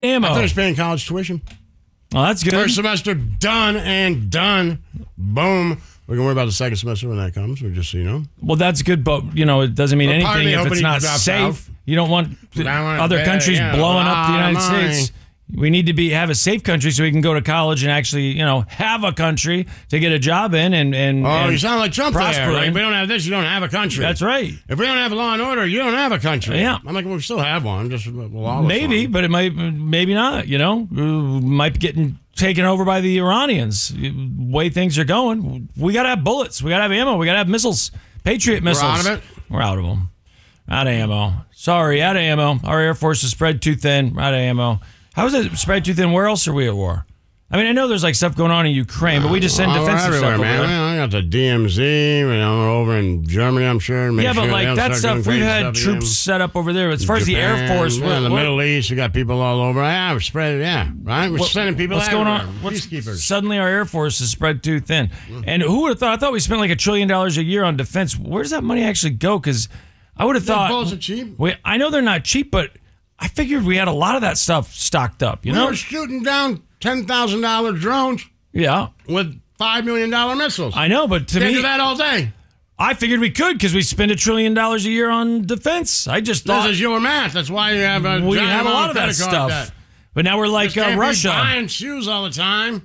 Ammo. I finished paying college tuition. Oh, that's good. First semester done and done. Boom. We can worry about the second semester when that comes. Just so you know. Well, that's good, but it doesn't mean anything if it's not safe. You don't want other countries blowing up the United States. We need to have a safe country so we can go to college and actually, have a country to get a job in and you sound like Trump there. Like, if we don't have this, you don't have a country. That's right. If we don't have law and order, you don't have a country. Yeah. I'm like, we still have one, just lawless. Maybe, but it maybe not. We might be getting taken over by the Iranians. The way things are going, we got to have bullets. We got to have ammo. We got to have missiles. Patriot missiles. We're out of it? We're out of them. Out of ammo. Sorry, out of ammo. Our Air Force is spread too thin. Out of ammo. How is it spread too thin? Where else are we at war? I mean, I know there's stuff going on in Ukraine, but we just send defensive stuff over there. I got the DMZ, over in Germany, I'm sure. Yeah, but that stuff, we've had troops set up over there. As far as the Air Force, in the Middle East, we got people all over. Yeah, we're spread. Yeah, right. We're sending people. What's going on? Suddenly, our Air Force is spread too thin. And who would have thought? I thought we spent like $1 trillion a year on defense. Where does that money actually go? Because I would have thought bullets are cheap. I know they're not cheap, but I figured we had a lot of that stuff stocked up. We were shooting down $10,000 drones. Yeah. With $5 million missiles. I know, but Can't do that all day. I figured we could because we spend $1 trillion a year on defense. I just thought this is your math. That's why you have we have a lot of that stuff. But now we're like Russia. Be buying shoes all the time.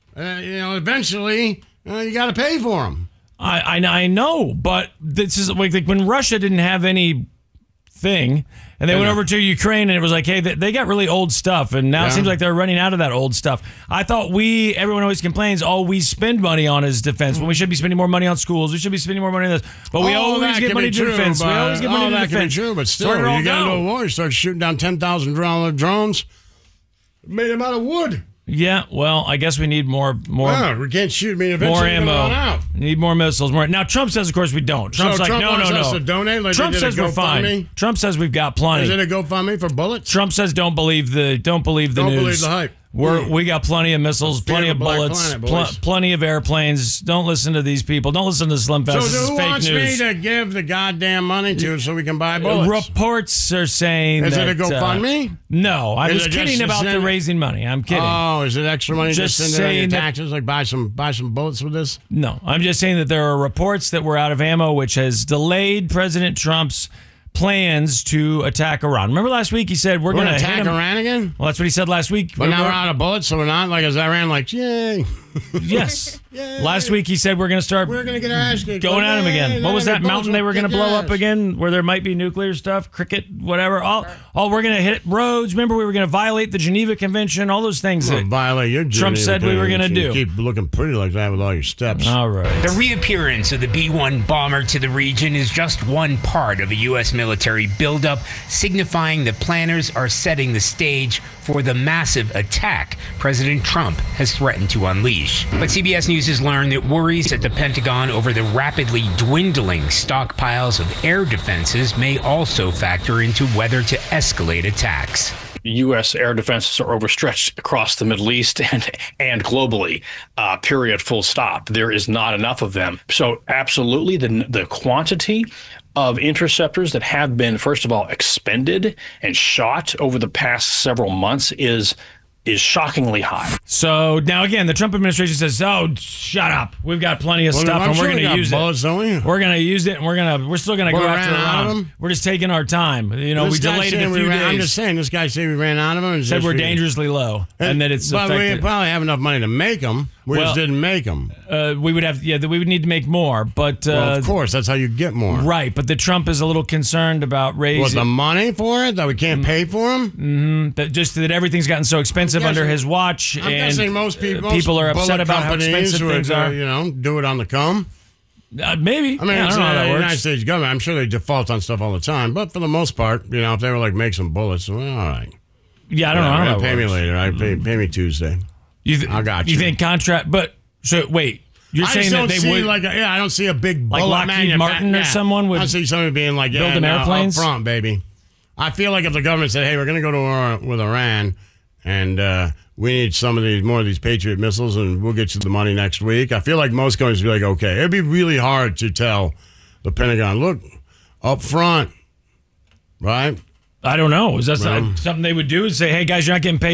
Eventually you got to pay for them. I know, but this is like when Russia didn't have any thing, and they went over to Ukraine, and it was like, hey, they got really old stuff, and now it seems like they're running out of that old stuff. I thought everyone always complains, all we spend money on is defense, when we should be spending more money on schools, we should be spending more money on this, but we always get money to defense. We always get money to defense. Can be true, but still, you got into a war, you start shooting down $10,000 drones, made them out of wood. Yeah, well, I guess we need more. We can't shoot me eventually. More ammo. Need more missiles. More. Now Trump says, of course, we don't. Trump's like, Trump wants us no. To donate. Like Trump says we're fine. Trump says we've got plenty. Is it a GoFundMe for bullets? Trump says don't believe the news. Don't believe the hype. We got plenty of missiles, plenty of bullets, plenty of airplanes. Don't listen to these people. Don't listen to Slim Fast. This is fake news. So who wants me to give the goddamn money to so we can buy bullets? Reports are saying Is it a GoFundMe? No, I was kidding about the raising money. I'm kidding. Oh, is it extra money just send it on your taxes? Like buy some bullets with this? No, I'm just saying that there are reports that we're out of ammo, which has delayed President Trump's plans to attack Iran. Remember last week he said we're going to attack Iran again? Well, that's what he said last week. But now we're out of bullets, so we're not like as Iran like, yay. Yes. Last week he said we're going to get our ass kicked. Going at him again. What was that mountain they were going to blow up again where there might be nuclear stuff? Cricket, whatever. We're going to hit roads. Remember we were going to violate the Geneva Convention, all those things that violate your Trump said we were going to do. You keep looking pretty like that with all your steps. All right. The reappearance of the B-1 bomber to the region is just one part of a U.S. military buildup, signifying the planners are setting the stage for the massive attack President Trump has threatened to unleash. But CBS News has learned that worries at the Pentagon over the rapidly dwindling stockpiles of air defenses may also factor into whether to escalate attacks. U.S. air defenses are overstretched across the Middle East and globally, period, full stop. There is not enough of them. So absolutely the quantity of interceptors that have been, first of all, expended and shot over the past several months is shockingly high. So now again, the Trump administration says, "Oh, shut up! We've got plenty of stuff, and we're going to use it. We're going to use it, and we're still going to go after Iran. We're just taking our time. We delayed it a few days. I'm just saying, this guy said we ran out of them. And said we're dangerously low, and that it's. But we probably have enough money to make them. We just didn't make them. We would have, we would need to make more, but of course, that's how you get more, right? But the Trump is a little concerned about raising the money for it that we can't pay for them. Mm-hmm. That everything's gotten so expensive under his watch. I'm guessing most people are upset about how expensive things are. Do it on the come. Maybe. I mean, I don't know how that works. United States government. I'm sure they default on stuff all the time, but for the most part, if they were like make some bullets, well, all right. Yeah, I don't know how that works. Pay me later. I pay me Tuesday. I got you. You think contract? But so wait. You're saying that they would I don't see a big like Lockheed Martin or someone would. I see somebody being like, build them airplanes up front, baby. I feel like if the government said, "Hey, we're going to go to war with Iran, and we need more of these Patriot missiles, and we'll get you the money next week," I feel like most companies would be like, "Okay." It'd be really hard to tell the Pentagon, look, up front, right? I don't know. Is that something they would do? Is say, hey, guys, you're not getting paid